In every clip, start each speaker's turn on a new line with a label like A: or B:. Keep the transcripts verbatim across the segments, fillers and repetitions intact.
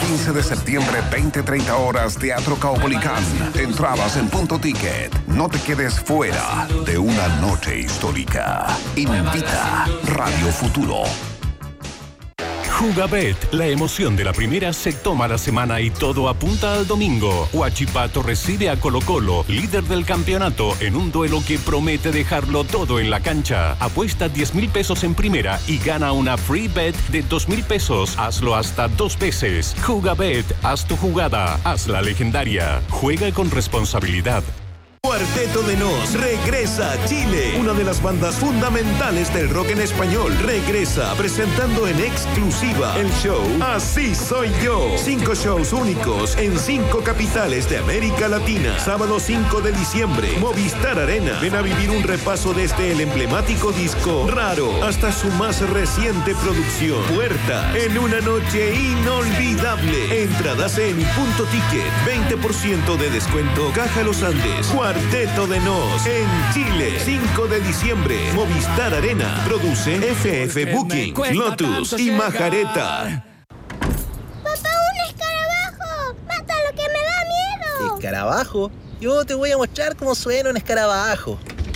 A: quince de septiembre, veinte treinta horas, Teatro Caupolicán. Entradas en Punto Ticket. No te quedes fuera de una noche histórica. Invita Radio Futuro.
B: Jugabet, la emoción de la primera se toma la semana y todo apunta al domingo. Huachipato recibe a Colo Colo, líder del campeonato, en un duelo que promete dejarlo todo en la cancha. Apuesta diez mil pesos en primera y gana una free bet de dos mil pesos. Hazlo hasta dos veces. Jugabet, haz tu jugada, haz la legendaria. Juega con responsabilidad.
C: Cuarteto de Nos regresa a Chile. Una de las bandas fundamentales del rock en español regresa presentando en exclusiva el show Así Soy Yo. Cinco shows únicos en cinco capitales de América Latina. Sábado cinco de diciembre, Movistar Arena. Ven a vivir un repaso desde el emblemático disco Raro hasta su más reciente producción Puerta, en una noche inolvidable. Entradas en Punto Ticket, veinte por ciento de descuento. Caja Los Andes. Cuarteto de Nos en Chile, cinco de diciembre, Movistar Arena. Produce F F Booking, Lotus y Majareta.
D: ¡Papá, un escarabajo! ¡Mátalo, que me da miedo!
E: ¿Escarabajo? Yo te voy a mostrar cómo suena un escarabajo.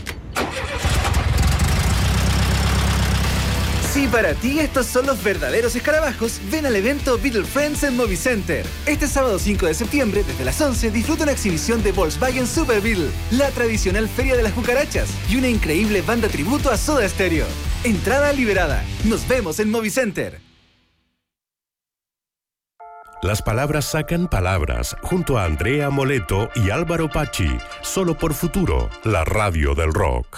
F: Si para ti estos son los verdaderos escarabajos, ven al evento Beetle Friends en Movicenter. Este sábado cinco de septiembre, desde las once, disfruta una exhibición de Volkswagen Super Beetle, la tradicional feria de las cucarachas y una increíble banda tributo a Soda Stereo. Entrada liberada. Nos vemos en Movicenter.
B: Las palabras sacan palabras, junto a Andrea Moleto y Álvaro Pachi, solo por Futuro, la radio del rock.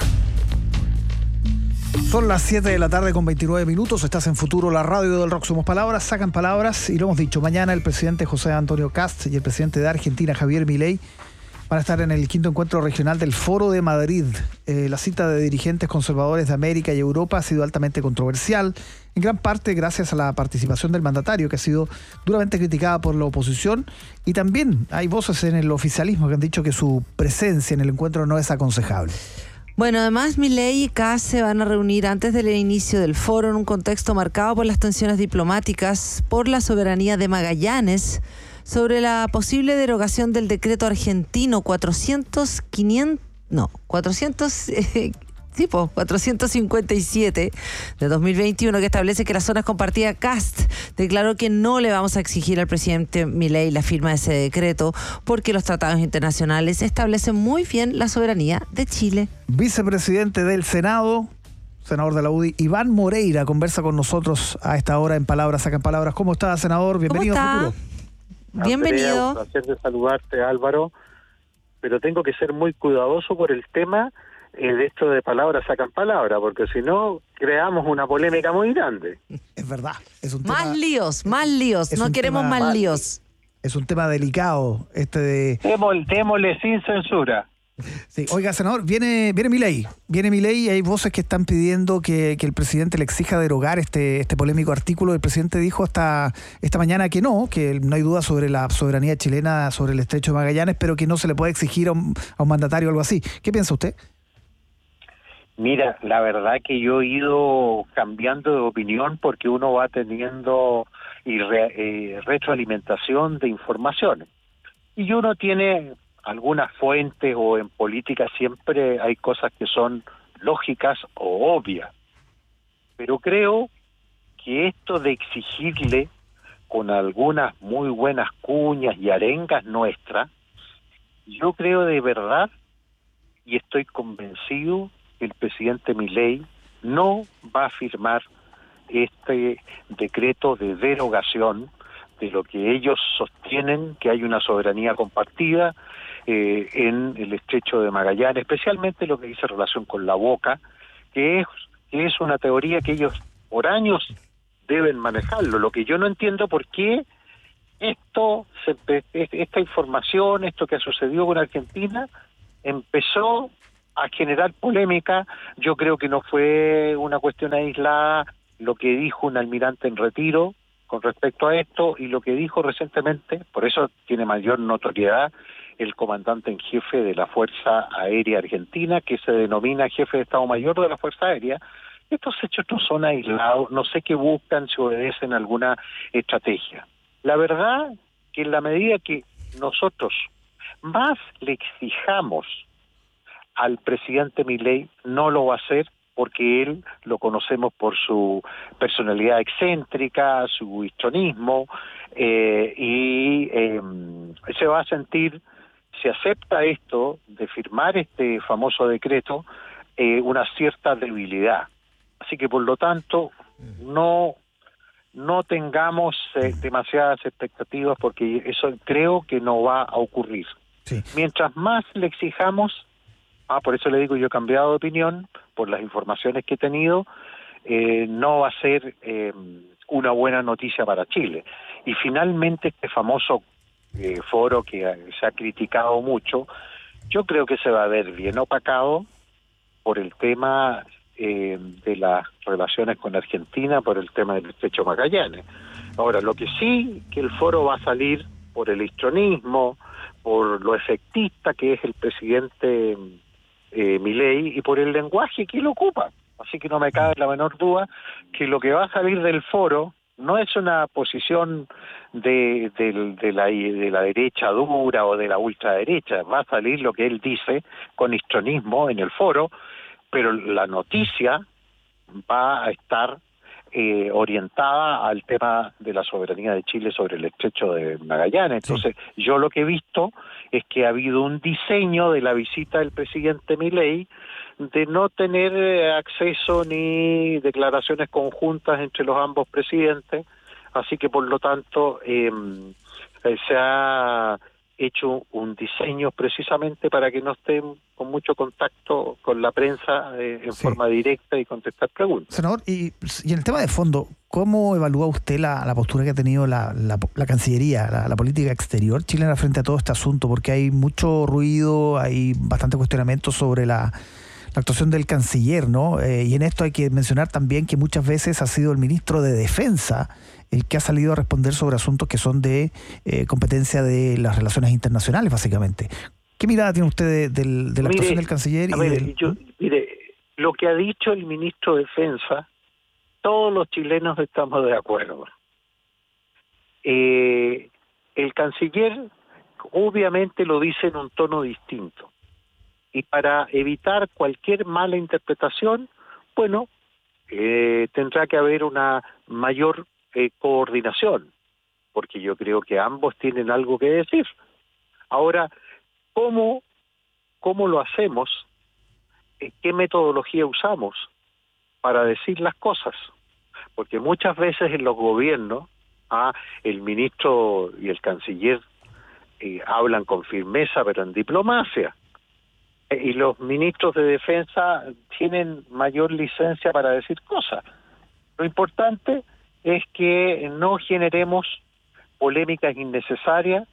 G: Son las siete de la tarde con veintinueve minutos. Estás en Futuro, la radio del rock. Somos palabras, sacan palabras. Y lo hemos dicho, mañana el presidente José Antonio Kast y el presidente de Argentina, Javier Milei, van a estar en el quinto encuentro regional del Foro de Madrid. Eh, la cita de dirigentes conservadores de América y Europa ha sido altamente controversial, en gran parte gracias a la participación del mandatario, que ha sido duramente criticada por la oposición. Y también hay voces en el oficialismo que han dicho que su presencia en el encuentro no es aconsejable.
H: Bueno, además Milei y Kast se van a reunir antes del inicio del foro en un contexto marcado por las tensiones diplomáticas por la soberanía de Magallanes sobre la posible derogación del decreto argentino cuatrocientos, quinientos, no, cuatrocientos, eh, tipo cuatrocientos cincuenta y siete de dos mil veintiuno, que establece que las zonas compartidas. Kast declaró que no le vamos a exigir al presidente Milei la firma de ese decreto porque los tratados internacionales establecen muy bien la soberanía de Chile. Vicepresidente del Senado, senador de la U D I, Iván Moreira, conversa con nosotros a esta hora en Palabras Sacan Palabras. ¿Cómo está, senador? Bienvenido a Futuro.
I: Bienvenido. Un placer de saludarte, Álvaro, pero tengo que ser muy cuidadoso por el tema Eh, de esto de palabras sacan palabras, porque si no, creamos una polémica muy grande.
G: Es verdad. Es un
H: más
G: tema,
H: líos, más líos. No queremos
G: tema,
H: más líos.
G: Es un tema delicado, este de...
I: Démosle, démosle sin censura.
G: Sí. Oiga, senador, viene viene Milei. Viene Milei y hay voces que están pidiendo que, que el presidente le exija derogar este este polémico artículo. El presidente dijo hasta esta mañana que no, que no hay duda sobre la soberanía chilena, sobre el estrecho de Magallanes, pero que no se le puede exigir a un, a un mandatario o algo así. ¿Qué piensa usted?
I: Mira, la verdad que yo he ido cambiando de opinión porque uno va teniendo y re, eh, retroalimentación de informaciones. Y uno tiene algunas fuentes, o en política siempre hay cosas que son lógicas o obvias. Pero creo que esto de exigirle con algunas muy buenas cuñas y arengas nuestras, yo creo de verdad y estoy convencido que el presidente Milei no va a firmar este decreto de derogación de lo que ellos sostienen que hay una soberanía compartida eh, en el estrecho de Magallanes, especialmente lo que dice relación con la boca, que es, que es una teoría que ellos por años deben manejarlo. Lo que yo no entiendo por qué esto, se, esta información, esto que ha sucedido con Argentina, empezó a generar polémica. Yo creo que no fue una cuestión aislada lo que dijo un almirante en retiro con respecto a esto y lo que dijo recientemente, por eso tiene mayor notoriedad, el comandante en jefe de la Fuerza Aérea Argentina, que se denomina jefe de Estado Mayor de la Fuerza Aérea. Estos hechos no son aislados, no sé qué buscan, si obedecen alguna estrategia. La verdad que en la medida que nosotros más le exijamos al presidente Milei, no lo va a hacer, porque él lo conocemos por su personalidad excéntrica, su histrionismo, eh, y eh, se va a sentir, si acepta esto, de firmar este famoso decreto, eh, una cierta debilidad. Así que, por lo tanto, no, no tengamos eh, demasiadas expectativas, porque eso creo que no va a ocurrir.
G: Sí.
I: Mientras más le exijamos, ah, por eso le digo, yo he cambiado de opinión, por las informaciones que he tenido, eh, no va a ser eh, una buena noticia para Chile. Y finalmente este famoso eh, foro que se ha criticado mucho, yo creo que se va a ver bien opacado por el tema eh, de las relaciones con Argentina, por el tema del estrecho Magallanes. Ahora, lo que sí, que el foro va a salir por el histrionismo, por lo efectista que es el presidente eh, Milei y por el lenguaje que él ocupa. Así que no me cabe la menor duda que lo que va a salir del foro no es una posición de, de, de, la, de la derecha dura o de la ultraderecha, va a salir lo que él dice con histrionismo en el foro, pero la noticia va a estar eh, orientada al tema de la soberanía de Chile sobre el estrecho de Magallanes. Entonces, sí, yo lo que he visto es que ha habido un diseño de la visita del presidente Milei de no tener eh, acceso ni declaraciones conjuntas entre los ambos presidentes, así que por lo tanto eh, se ha hecho un diseño precisamente para que no estén con mucho contacto con la prensa eh, en sí. forma directa y contestar preguntas.
G: Senador, y, y en el tema de fondo, ¿cómo evalúa usted la, la postura que ha tenido la, la, la Cancillería, la, la política exterior chilena frente a todo este asunto? Porque hay mucho ruido, hay bastante cuestionamiento sobre la, la actuación del canciller, ¿no? Eh, y en esto hay que mencionar también que muchas veces ha sido el ministro de Defensa el que ha salido a responder sobre asuntos que son de eh, competencia de las relaciones internacionales, básicamente. ¿Qué mirada tiene usted de, de, de la mire, actuación del canciller?
I: A
G: y
I: ver,
G: del...
I: yo, mire, lo que ha dicho el ministro de Defensa, todos los chilenos estamos de acuerdo. Eh, el canciller obviamente lo dice en un tono distinto. Y para evitar cualquier mala interpretación, bueno, eh, tendrá que haber una mayor Eh, coordinación, porque yo creo que ambos tienen algo que decir. Ahora, ¿cómo, cómo lo hacemos? ¿Qué metodología usamos para decir las cosas? Porque muchas veces en los gobiernos, ah, el ministro y el canciller eh, hablan con firmeza, pero en diplomacia. Eh, y los ministros de defensa tienen mayor licencia para decir cosas. Lo importante es que no generemos polémicas innecesarias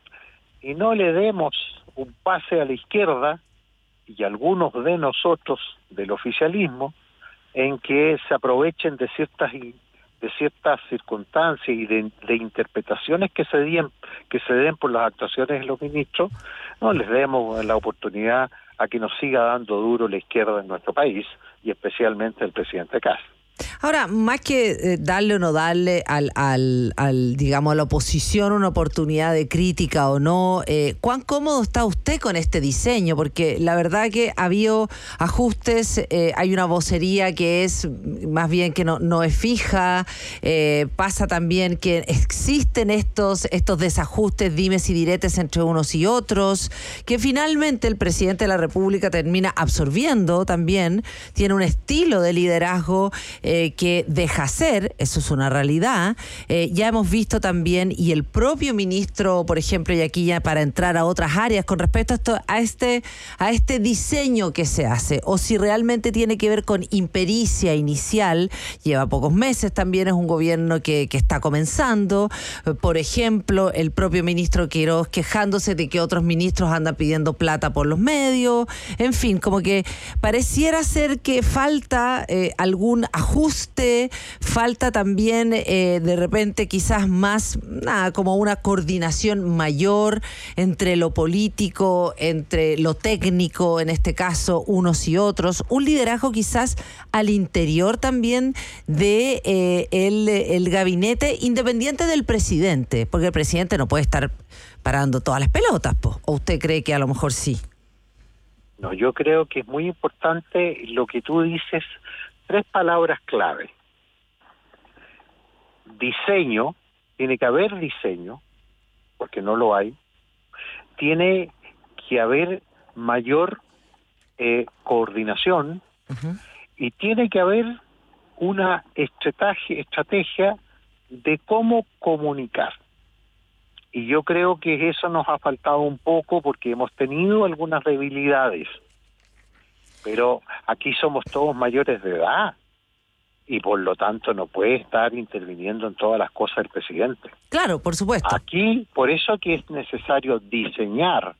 I: y no le demos un pase a la izquierda y algunos de nosotros del oficialismo en que se aprovechen de ciertas de ciertas circunstancias y de, de interpretaciones que se den que se den por las actuaciones de los ministros. No les demos la oportunidad a que nos siga dando duro la izquierda en nuestro país y especialmente el presidente Kast.
H: Ahora, más que eh, darle o no darle al, al, al, digamos, a la oposición una oportunidad de crítica o no, eh, ¿cuán cómodo está usted con este diseño? Porque la verdad que ha habido ajustes, eh, hay una vocería que es más bien que no, no es fija, eh, pasa también que existen estos, estos desajustes, dimes y diretes entre unos y otros, que finalmente el presidente de la República termina absorbiendo también, tiene un estilo de liderazgo Eh, que deja ser, eso es una realidad. Eh, ya hemos visto también, y el propio ministro, por ejemplo, y aquí ya para entrar a otras áreas con respecto a esto, a este, a este diseño que se hace, o si realmente tiene que ver con impericia inicial, lleva pocos meses, también es un gobierno que, que está comenzando. Por ejemplo, el propio ministro Queiroz quejándose de que otros ministros andan pidiendo plata por los medios, en fin, como que pareciera ser que falta eh, algún ajuste ajuste, falta también eh, de repente quizás más, nada, como una coordinación mayor entre lo político, entre lo técnico, en este caso, unos y otros, un liderazgo quizás al interior también de eh, el, el gabinete, independiente del presidente, porque el presidente no puede estar parando todas las pelotas, po. ¿O usted cree que a lo mejor sí?
I: No, yo creo que es muy importante lo que tú dices, tres palabras clave. Diseño, tiene que haber diseño, porque no lo hay. Tiene que haber mayor eh, coordinación, uh-huh. y tiene que haber una estrategia, estrategia de cómo comunicar. Y yo creo que eso nos ha faltado un poco porque hemos tenido algunas debilidades. Pero aquí somos todos mayores de edad y por lo tanto no puede estar interviniendo en todas las cosas del presidente.
H: Claro, por supuesto.
I: Aquí, por eso que es necesario diseñar,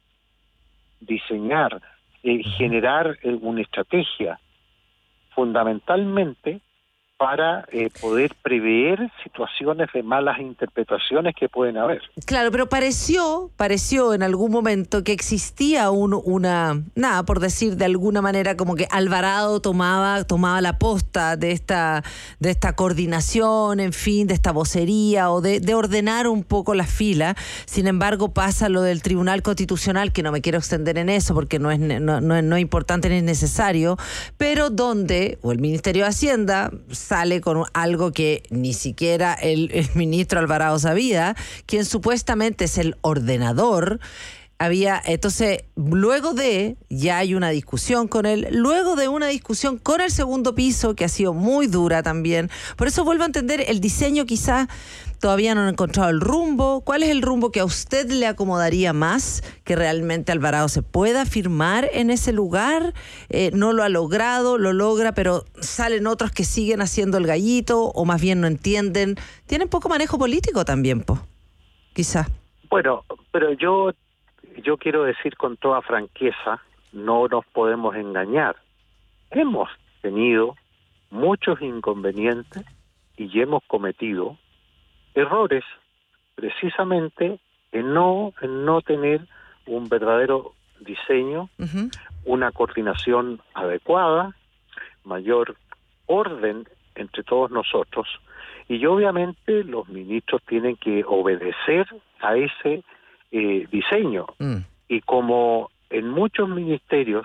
I: diseñar, eh, generar eh, una estrategia fundamentalmente para eh, poder prever situaciones de malas interpretaciones que pueden haber.
H: Claro, pero pareció, pareció en algún momento que existía un, una, nada, por decir de alguna manera, como que Alvarado tomaba, tomaba la posta de esta, de esta coordinación, en fin, de esta vocería o de, de ordenar un poco la fila. Sin embargo, pasa lo del Tribunal Constitucional, que no me quiero extender en eso porque no es, no, no, es, no es importante ni es necesario, pero donde, o el Ministerio de Hacienda sale con algo que ni siquiera el, el ministro Alvarado sabía, quien supuestamente es el ordenador. Había, entonces, luego de, ya hay una discusión con él, luego de una discusión con el segundo piso, que ha sido muy dura también. Por eso vuelvo a entender, el diseño quizás todavía no han encontrado el rumbo. ¿Cuál es el rumbo que a usted le acomodaría más? Que realmente Alvarado se pueda firmar en ese lugar. Eh, no lo ha logrado, lo logra, pero salen otros que siguen haciendo el gallito, o más bien no entienden. Tienen poco manejo político también, po, quizás.
I: Bueno, pero yo... Yo quiero decir con toda franqueza, no nos podemos engañar. Hemos tenido muchos inconvenientes y hemos cometido errores precisamente en no, en no tener un verdadero diseño, uh-huh. una coordinación adecuada, mayor orden entre todos nosotros, y obviamente los ministros tienen que obedecer a ese Eh, diseño. Mm. Y como en muchos ministerios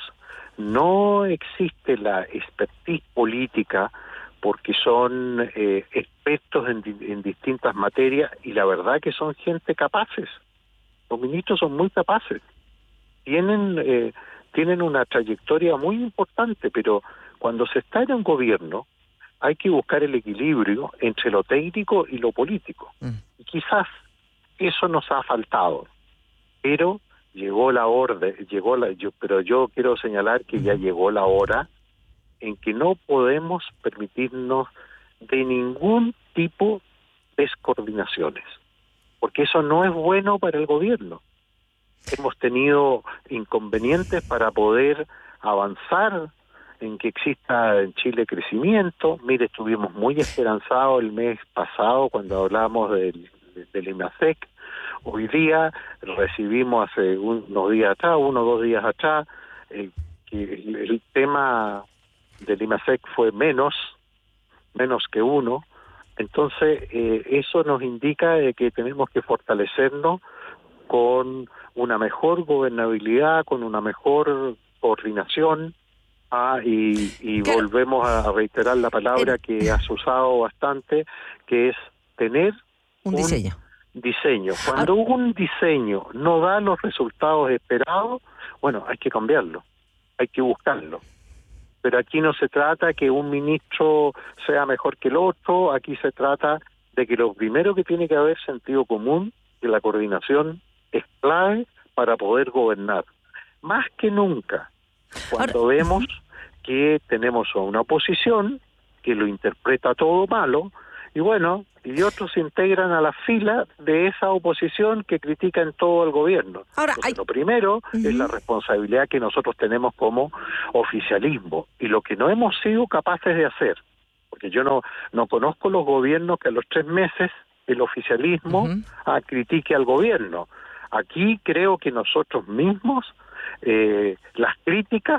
I: no existe la expertise política porque son eh, expertos en, en distintas materias, y la verdad que son gente capaces, los ministros son muy capaces, tienen eh, tienen una trayectoria muy importante, pero cuando se está en un gobierno hay que buscar el equilibrio entre lo técnico y lo político, mm. y quizás eso nos ha faltado. Pero llegó la orden, llegó la, yo, pero yo quiero señalar que ya llegó la hora en que no podemos permitirnos de ningún tipo de descoordinaciones, porque eso no es bueno para el gobierno. Hemos tenido inconvenientes para poder avanzar en que exista en Chile crecimiento. Mire, estuvimos muy esperanzados el mes pasado cuando hablamos del, del IMASEC. Hoy día recibimos hace unos días atrás, uno o dos días atrás, eh, que el, el tema del IMASEC fue menos, menos que uno. Entonces, eh, eso nos indica de que tenemos que fortalecernos con una mejor gobernabilidad, con una mejor coordinación, ah, y, y volvemos a reiterar la palabra que has usado bastante, que es tener
H: un, un diseño.
I: Diseño. Cuando un diseño no da los resultados esperados, bueno, hay que cambiarlo, hay que buscarlo. Pero aquí no se trata que un ministro sea mejor que el otro, aquí se trata de que lo primero que tiene que haber sentido común, que la coordinación es clave para poder gobernar. Más que nunca, cuando Ahora... vemos que tenemos a una oposición que lo interpreta todo malo, y bueno, y otros se integran a la fila de esa oposición que critica en todo el gobierno.
H: Ahora,
I: Entonces,
H: hay...
I: lo primero uh-huh. es la responsabilidad que nosotros tenemos como oficialismo, y lo que no hemos sido capaces de hacer, porque yo no, no conozco los gobiernos que a los tres meses el oficialismo uh-huh. ah, critique al gobierno. Aquí creo que nosotros mismos, eh, las críticas,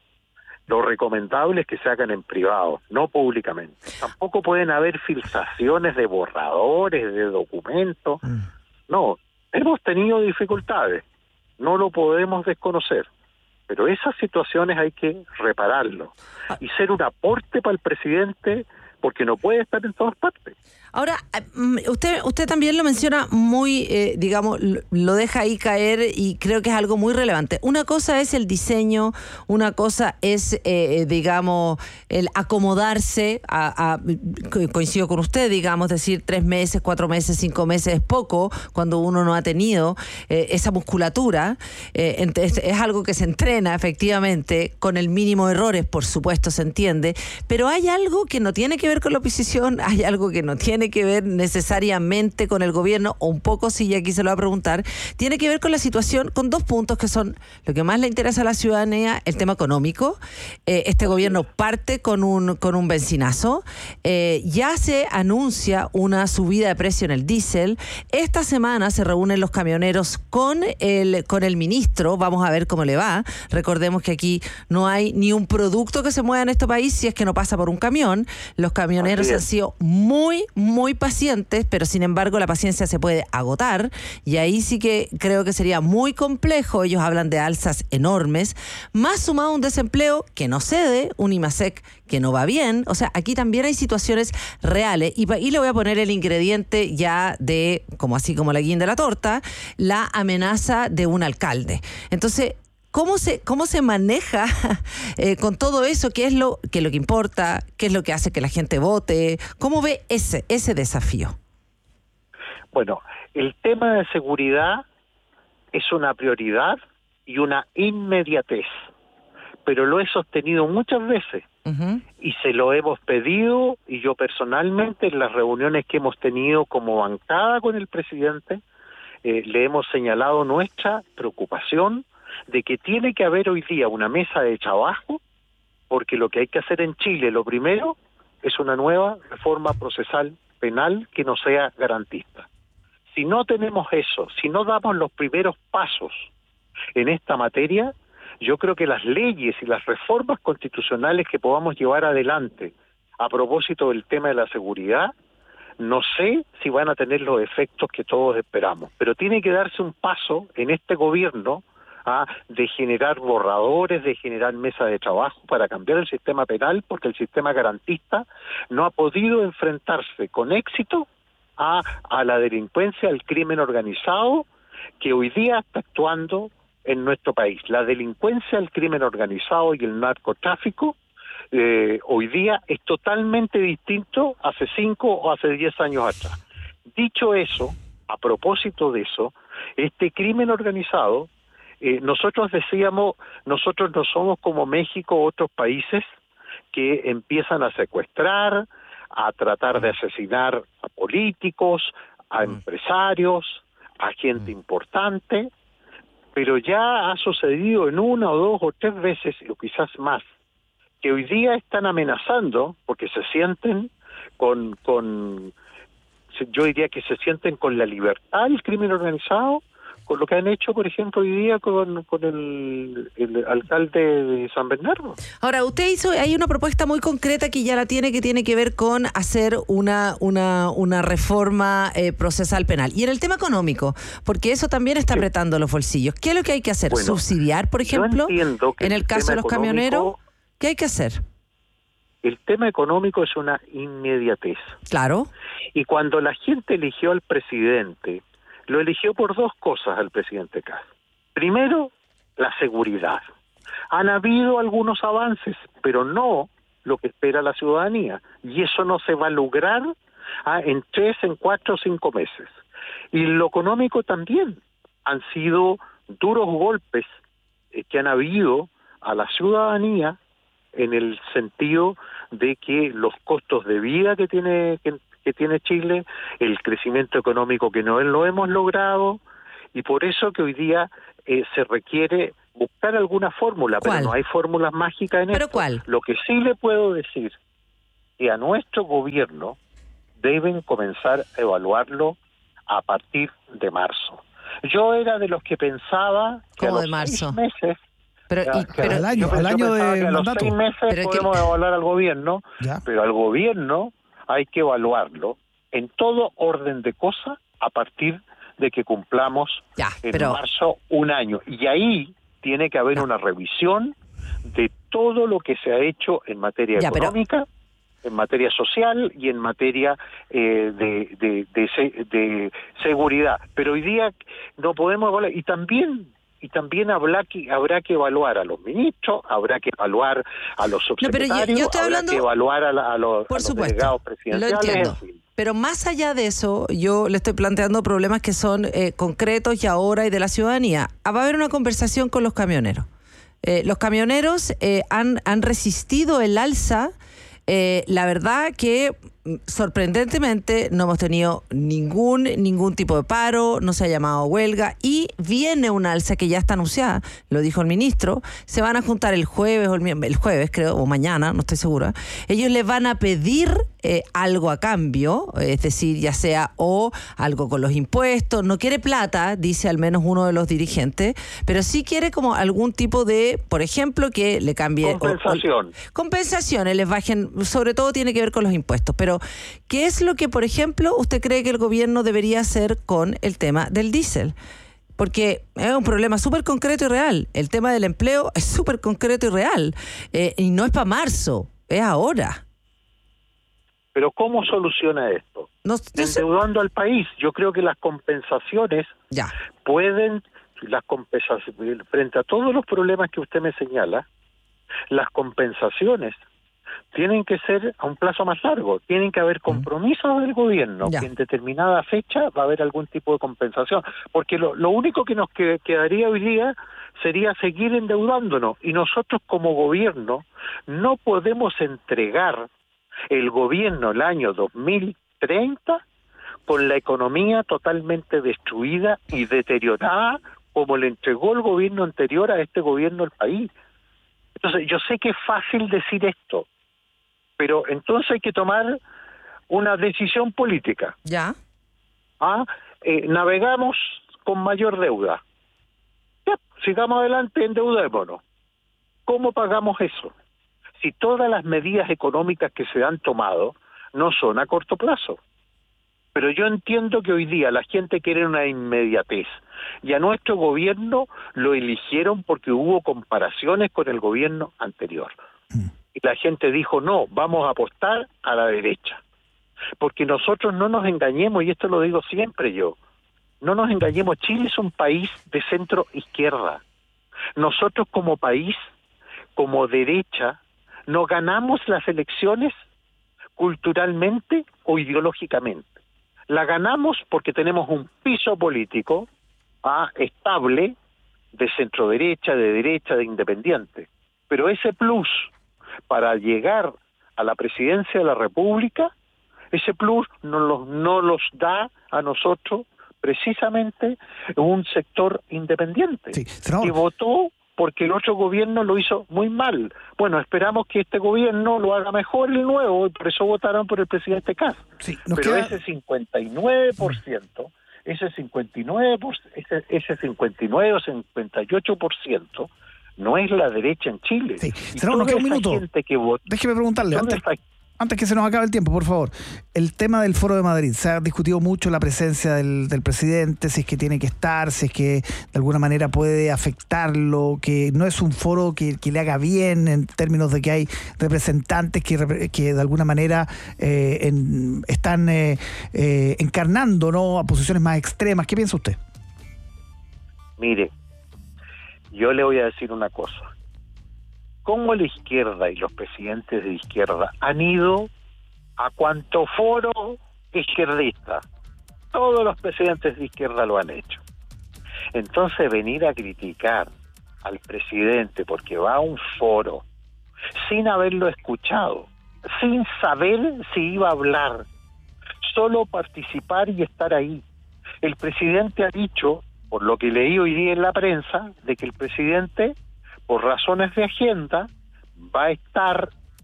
I: lo recomendable es que se hagan en privado, no públicamente. Tampoco pueden haber filtraciones de borradores, de documentos. Mm. No, hemos tenido dificultades, no lo podemos desconocer, pero esas situaciones hay que repararlo y ser un aporte para el presidente, porque no puede estar en todas partes.
H: Ahora, usted usted también lo menciona muy, eh, digamos, lo deja ahí caer y creo que es algo muy relevante. Una cosa es el diseño, una cosa es, eh, digamos, el acomodarse, a, a, coincido con usted, digamos, decir tres meses, cuatro meses, cinco meses es poco cuando uno no ha tenido eh, esa musculatura. Eh, entonces, es algo que se entrena efectivamente, con el mínimo de errores, por supuesto, se entiende, pero hay algo que no tiene que ver con la oposición, hay algo que no tiene que ver necesariamente con el gobierno, o un poco, sí, aquí se lo va a preguntar, tiene que ver con la situación, con dos puntos que son lo que más le interesa a la ciudadanía, el tema económico. Eh, este gobierno parte con un con un benzinazo, eh, ya se anuncia una subida de precio en el diésel, esta semana se reúnen los camioneros con el, con el ministro, vamos a ver cómo le va, recordemos que aquí no hay ni un producto que se mueva en este país si es que no pasa por un camión, los camioneros han sido muy, muy pacientes, pero sin embargo la paciencia se puede agotar y ahí sí que creo que sería muy complejo. Ellos hablan de alzas enormes, más sumado a un desempleo que no cede, un IMASEC que no va bien. O sea, aquí también hay situaciones reales y, y le voy a poner el ingrediente ya de, como así como la guinda de la torta, la amenaza de un alcalde. Entonces, ¿Cómo se, cómo se maneja eh, con todo eso? ¿Qué es lo que, lo que importa? ¿Qué es lo que hace que la gente vote? ¿Cómo ve ese, ese desafío?
I: Bueno, el tema de seguridad es una prioridad y una inmediatez, pero lo he sostenido muchas veces uh-huh. y se lo hemos pedido, y yo personalmente en las reuniones que hemos tenido como bancada con el presidente, eh, le hemos señalado nuestra preocupación de que tiene que haber hoy día una mesa de trabajo, porque lo que hay que hacer en Chile, lo primero, es una nueva reforma procesal penal que no sea garantista. Si no tenemos eso, si no damos los primeros pasos en esta materia, yo creo que las leyes y las reformas constitucionales que podamos llevar adelante a propósito del tema de la seguridad, no sé si van a tener los efectos que todos esperamos, pero tiene que darse un paso en este gobierno ¿ah? de generar borradores, de generar mesas de trabajo para cambiar el sistema penal, porque el sistema garantista no ha podido enfrentarse con éxito a, a la delincuencia, al crimen organizado que hoy día está actuando en nuestro país. La delincuencia, el crimen organizado y el narcotráfico eh, hoy día es totalmente distinto hace cinco o hace diez años atrás. Dicho eso, a propósito de eso, este crimen organizado, eh, nosotros decíamos, nosotros no somos como México u otros países que empiezan a secuestrar, a tratar de asesinar a políticos, a empresarios, a gente importante, pero ya ha sucedido en una o dos o tres veces, o quizás más, que hoy día están amenazando, porque se sienten con, con yo diría que se sienten con la libertad del crimen organizado, con lo que han hecho, por ejemplo, hoy día con, con el, el alcalde de San Bernardo.
H: Ahora, usted hizo, hay una propuesta muy concreta que ya la tiene, que tiene que ver con hacer una una una reforma eh, procesal penal. Y en el tema económico, porque eso también está sí. apretando los bolsillos. ¿Qué es lo que hay que hacer? Bueno, ¿subsidiar, por ejemplo? En el caso de los camioneros, ¿qué hay que hacer?
I: El tema económico es una inmediatez.
H: Claro.
I: Y cuando la gente eligió al presidente, lo eligió por dos cosas al presidente Kast. Primero, la seguridad. Han habido algunos avances, pero no lo que espera la ciudadanía. Y eso no se va a lograr ah, en tres, en cuatro, cinco meses. Y lo económico también. Han sido duros golpes eh, que han habido a la ciudadanía en el sentido de que los costos de vida que tiene que, que tiene Chile, el crecimiento económico que no lo hemos logrado, y por eso que hoy día eh, se requiere buscar alguna fórmula,
H: ¿Cuál?
I: Pero no hay fórmulas mágicas en
H: ¿Pero
I: esto.
H: cuál?
I: Lo que sí le puedo decir que a nuestro gobierno deben comenzar a evaluarlo a partir de marzo. Yo era de los que pensaba que a
H: ¿Cómo
I: los
H: de marzo?
I: seis meses,
H: Pero, y,
I: que
H: pero
G: al año,
I: yo,
G: al
I: yo
G: año
I: pensaba
G: de
I: que a los
G: mandato.
I: seis meses
H: Pero es que-
I: podemos evaluar al gobierno,
G: Ya.
I: pero al gobierno hay que evaluarlo en todo orden de cosas a partir de que cumplamos
H: Ya,
I: en
H: pero-
I: marzo un año. Y ahí tiene que haber
H: Ya.
I: una revisión de todo lo que se ha hecho en materia
H: Ya, pero-
I: económica, en materia social y en materia eh, de, de, de, se- de seguridad. Pero hoy día no podemos evaluar. Y también y también habrá que habrá que evaluar a los ministros, habrá que evaluar a los
H: No, pero yo-
I: subsecretarios,
H: yo estoy
I: habrá
H: hablando-
I: que evaluar a, la- a los,
H: Por
I: a los
H: supuesto,
I: delegados
H: lo
I: presidenciales.
H: entiendo.
I: en fin.
H: Pero más allá de eso, yo le estoy planteando problemas que son eh, concretos y ahora y de la ciudadanía. Ah, va a haber una conversación con los camioneros. Eh, los camioneros eh, han, han resistido el alza. Eh, la verdad que mm, sorprendentemente no hemos tenido ningún ningún tipo de paro, no se ha llamado a huelga y viene una alza que ya está anunciada, lo dijo el ministro. Se van a juntar el jueves o el, mi- el jueves creo o mañana, no estoy segura. Ellos les van a pedir eh, algo a cambio, es decir, ya sea o algo con los impuestos. No quiere plata, dice al menos uno de los dirigentes, pero sí quiere como algún tipo de, por ejemplo, que le cambie o- o-
I: Compensación.
H: compensaciones, les bajen, sobre todo tiene que ver con los impuestos. Pero, ¿qué es lo que, por ejemplo, usted cree que el gobierno debería hacer con el tema del diésel? Porque es un problema súper concreto y real. El tema del empleo es súper concreto y real. Eh, y no es para marzo, es ahora.
I: Pero ¿cómo soluciona esto?
H: No, no sé.
I: Endeudando al país. Yo creo que las compensaciones
H: Ya.
I: pueden, las compensaciones, frente a todos los problemas que usted me señala, las compensaciones tienen que ser a un plazo más largo, tienen que haber compromisos del gobierno,
H: Ya.
I: que en determinada fecha va a haber algún tipo de compensación, porque lo, lo único que nos que- quedaría hoy día sería seguir endeudándonos, y nosotros como gobierno no podemos entregar el gobierno el año dos mil treinta con la economía totalmente destruida y deteriorada como le entregó el gobierno anterior a este gobierno al país. Entonces, yo sé que es fácil decir esto, pero entonces hay que tomar una decisión política.
H: Ya.
I: ¿Ah? Eh, navegamos con mayor deuda. Ya, sigamos adelante, endeudémonos. ¿Cómo pagamos eso? Si todas las medidas económicas que se han tomado no son a corto plazo. Pero yo entiendo que hoy día la gente quiere una inmediatez. Y a nuestro gobierno lo eligieron porque hubo comparaciones con el gobierno anterior. Y la gente dijo, no, vamos a apostar a la derecha. Porque nosotros no nos engañemos, y esto lo digo siempre yo, no nos engañemos, Chile es un país de centro izquierda. Nosotros como país, como derecha, no ganamos las elecciones culturalmente o ideológicamente. La ganamos porque tenemos un piso político ah, estable de centro derecha, de derecha, de independiente. Pero ese plus para llegar a la presidencia de la República, ese plus no los, no los da a nosotros precisamente un sector independiente
G: Sí, senador.
I: que votó porque el otro gobierno lo hizo muy mal. Bueno, esperamos que este gobierno lo haga mejor el nuevo, y por eso votaron por el presidente Kast.
G: Sí, nos
I: Pero
G: queda-
I: ese cincuenta y nueve por ciento, ese cincuenta y nueve por ciento, ese, ese cincuenta y nueve o cincuenta y ocho por ciento no es la derecha en Chile.
G: Sí.
I: Y
G: Senador, nos
I: toda
G: queda un
I: esa
G: minuto.
I: gente que votó,
G: Déjeme preguntarle,
I: toda
G: antes,
I: esa-
G: antes que se nos acabe el tiempo, por favor. El tema del Foro de Madrid. Se ha discutido mucho la presencia del, del presidente, si es que tiene que estar, si es que de alguna manera puede afectarlo, que no es un foro que, que le haga bien en términos de que hay representantes que, repre- que de alguna manera eh, en- están eh, eh, encarnando, ¿no?, a posiciones más extremas. ¿Qué piensa usted?
I: Mire, yo le voy a decir una cosa. ¿Cómo la izquierda y los presidentes de izquierda han ido a cuanto foro izquierdista? Todos los presidentes de izquierda lo han hecho. Entonces, venir a criticar al presidente porque va a un foro sin haberlo escuchado, sin saber si iba a hablar, solo participar y estar ahí. El presidente ha dicho, por lo que leí hoy día en la prensa, de que el presidente, por razones de agenda, va a estar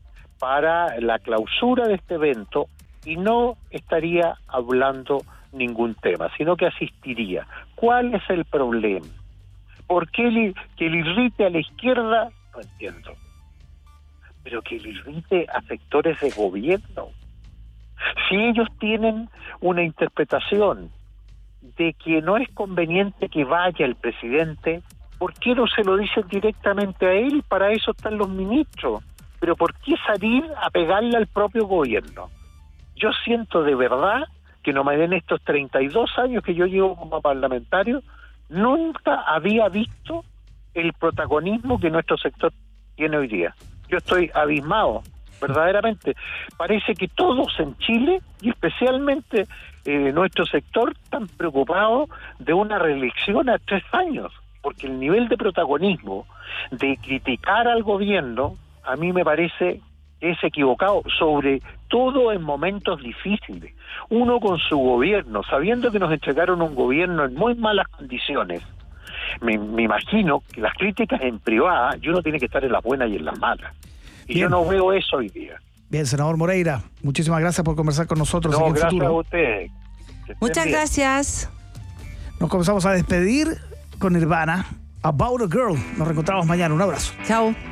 I: para la clausura de este evento y no estaría hablando ningún tema, sino que asistiría. ¿Cuál es el problema? ¿Por qué le, que le irrite a la izquierda? No entiendo. Pero que le irrite a sectores de gobierno. Si ellos tienen una interpretación de que no es conveniente que vaya el presidente, ¿por qué no se lo dicen directamente a él? Para eso están los ministros. Pero ¿por qué salir a pegarle al propio gobierno? Yo siento de verdad que no me den estos treinta y dos años que yo llevo como parlamentario, nunca había visto el protagonismo que nuestro sector tiene hoy día. Yo estoy abismado, verdaderamente. Parece que todos en Chile, y especialmente eh, nuestro sector, están preocupados de una reelección a tres años, porque el nivel de protagonismo, de criticar al gobierno, a mí me parece que es equivocado, sobre todo en momentos difíciles. Uno con su gobierno, sabiendo que nos entregaron un gobierno en muy malas condiciones, me, me imagino que las críticas en privada, y uno tiene que estar en las buenas y en las malas. Y Bien. Yo no veo eso hoy día.
G: Bien, senador Moreira, muchísimas gracias por conversar con nosotros.
I: No,
G: en
I: gracias
G: Futuro.
I: a ustedes.
H: Muchas bien. Gracias.
G: Nos comenzamos a despedir con Nirvana, About a Girl. Nos reencontramos mañana. Un abrazo.
H: Chao.